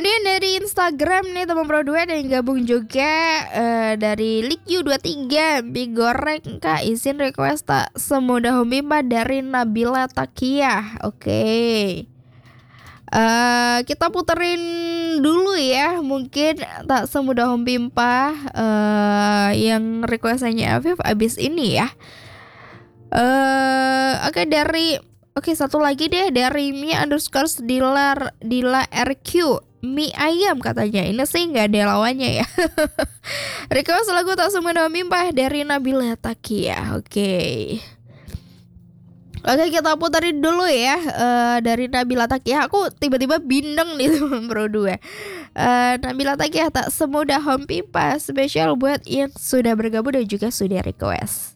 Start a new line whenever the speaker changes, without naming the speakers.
Kemudian dari Instagram nih teman Pro 2 ada yang gabung juga dari Likyu23. Mie goreng Kak, izin request tak semudah Homimpa dari Nabila Takiyah. Oke. Kita puterin dulu ya, mungkin tak semudah Homimpa yang requestannya Afif abis ini ya. Oke, satu lagi deh dari Dila RQ. Mie ayam katanya. Ini sih nggak ada lawannya ya. Request lagu tak semudah Homimpa dari Nabila Takiyah. Oke, kita puterin dulu ya dari Nabila Takiyah. Aku tiba-tiba bindeng nih teman Pro 2. Nabila Takiyah tak semudah Homimpa, spesial buat yang sudah bergabung dan juga sudah request.